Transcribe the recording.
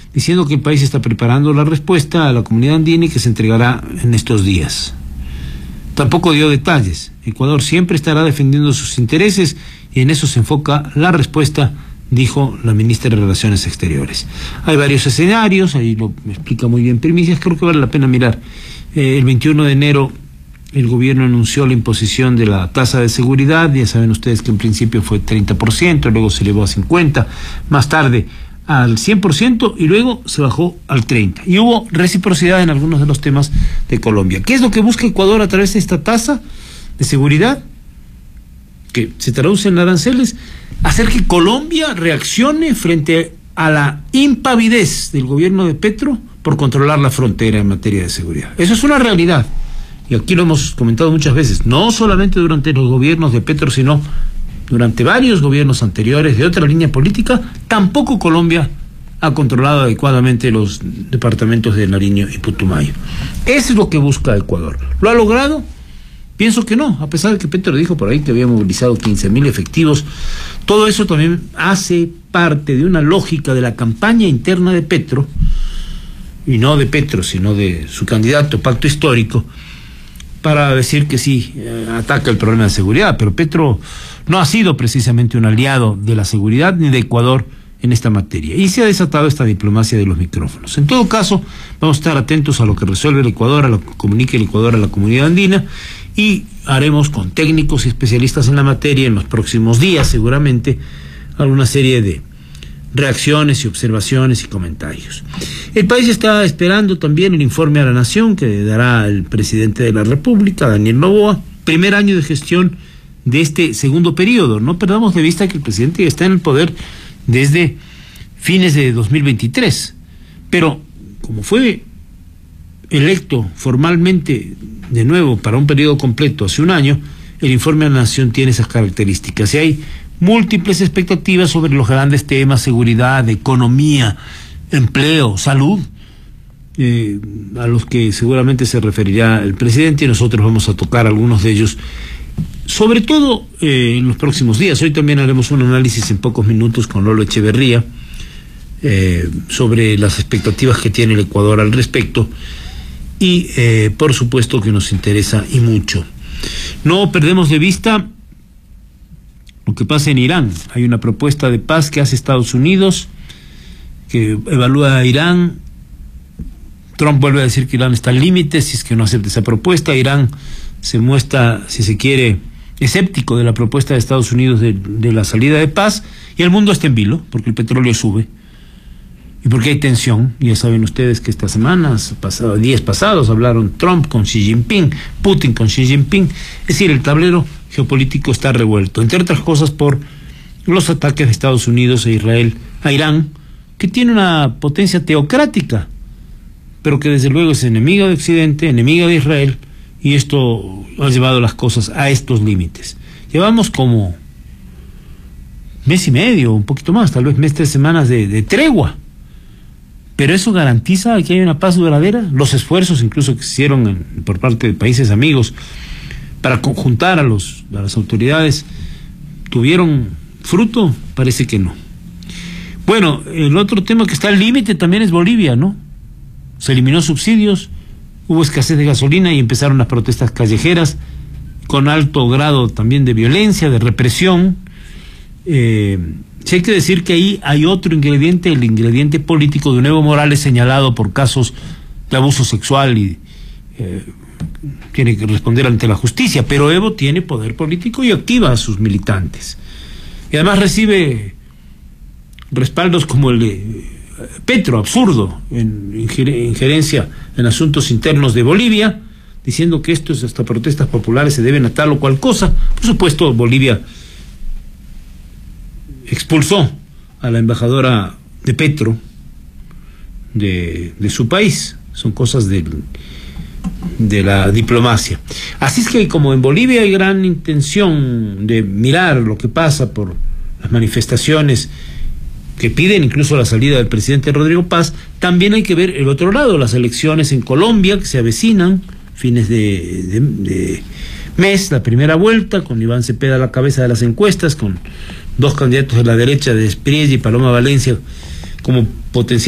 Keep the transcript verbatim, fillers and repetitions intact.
diciendo que el país está preparando la respuesta a la comunidad andina y que se entregará en estos días. Tampoco dio detalles. Ecuador siempre estará defendiendo sus intereses y en eso se enfoca la respuesta, dijo la ministra de Relaciones Exteriores. Hay varios escenarios, ahí lo explica muy bien Primicias, creo que vale la pena mirar. Eh, el veintiuno de enero el gobierno anunció la imposición de la tasa de seguridad, ya saben ustedes que en principio fue treinta por ciento, luego se elevó a cincuenta por ciento, más tarde al cien por ciento y luego se bajó al treinta por ciento. Y hubo reciprocidad en algunos de los temas de Colombia. ¿Qué es lo que busca Ecuador a través de esta tasa de seguridad? Que se traduce en aranceles, hacer que Colombia reaccione frente a la impavidez del gobierno de Petro por controlar la frontera en materia de seguridad. Eso es una realidad. Y aquí lo hemos comentado muchas veces, no solamente durante los gobiernos de Petro, sino durante varios gobiernos anteriores de otra línea política, tampoco Colombia ha controlado adecuadamente los departamentos de Nariño y Putumayo. Eso es lo que busca Ecuador. ¿Lo ha logrado? Pienso que no, a pesar de que Petro dijo por ahí que había movilizado quince mil efectivos. Todo eso también hace parte de una lógica de la campaña interna de Petro, y no de Petro, sino de su candidato Pacto Histórico, para decir que sí, eh, ataca el problema de seguridad, pero Petro no ha sido precisamente un aliado de la seguridad ni de Ecuador en esta materia, y se ha desatado esta diplomacia de los micrófonos. En todo caso, vamos a estar atentos a lo que resuelve el Ecuador, a lo que comunique el Ecuador a la comunidad andina, y haremos con técnicos y especialistas en la materia en los próximos días, seguramente, alguna serie de reacciones y observaciones y comentarios. El país está esperando también el informe a la Nación que dará el presidente de la República, Daniel Noboa, primer año de gestión de este segundo periodo. No perdamos de vista que el presidente está en el poder desde fines de dos mil veintitrés, pero como fue electo formalmente de nuevo para un periodo completo hace un año, el informe a la Nación tiene esas características y hay múltiples expectativas sobre los grandes temas: seguridad, economía, empleo, salud, eh, a los que seguramente se referirá el presidente, y nosotros vamos a tocar algunos de ellos, sobre todo eh, en los próximos días. Hoy también haremos un análisis en pocos minutos con Lolo Echeverría eh, sobre las expectativas que tiene el Ecuador al respecto, y eh, por supuesto que nos interesa y mucho. No perdemos de vista lo que pasa en Irán. Hay una propuesta de paz que hace Estados Unidos, que evalúa a Irán. Trump vuelve a decir que Irán está al límite si es que no acepta esa propuesta. Irán se muestra, si se quiere, escéptico de la propuesta de Estados Unidos de, de la salida de paz, y el mundo está en vilo porque el petróleo sube y porque hay tensión. Ya saben ustedes que estas semanas, pasado, días pasados, hablaron Trump con Xi Jinping, Putin con Xi Jinping. Es decir, el tablero geopolítico está revuelto, entre otras cosas por los ataques de Estados Unidos e Israel a Irán, que tiene una potencia teocrática, pero que desde luego es enemiga de Occidente, enemiga de Israel, y esto ha llevado las cosas a estos límites. Llevamos como mes y medio, un poquito más, tal vez mes, tres semanas de, de tregua, pero eso garantiza que hay una paz duradera. Los esfuerzos incluso que se hicieron en, por parte de países amigos para conjuntar a, los, a las autoridades, ¿tuvieron fruto? Parece que no. Bueno, el otro tema que está al límite también es Bolivia, ¿no? Se eliminó subsidios, hubo escasez de gasolina y empezaron las protestas callejeras con alto grado también de violencia, de represión. Eh, sí hay que decir que ahí hay otro ingrediente, el ingrediente político de un Evo Morales señalado por casos de abuso sexual y eh, tiene que responder ante la justicia, pero Evo tiene poder político y activa a sus militantes. Y además recibe respaldos como el de Petro, absurdo, en injerencia en asuntos internos de Bolivia, diciendo que estos, estas protestas populares se deben a tal o cual cosa. Por supuesto, Bolivia expulsó a la embajadora de Petro de, de su país. Son cosas del, de la diplomacia. Así es que como en Bolivia hay gran intención de mirar lo que pasa por las manifestaciones que piden incluso la salida del presidente Rodrigo Paz, también hay que ver el otro lado, las elecciones en Colombia que se avecinan, fines de, de, de mes, la primera vuelta, con Iván Cepeda a la cabeza de las encuestas, con dos candidatos de la derecha, de Espriella y Paloma Valencia, como potencial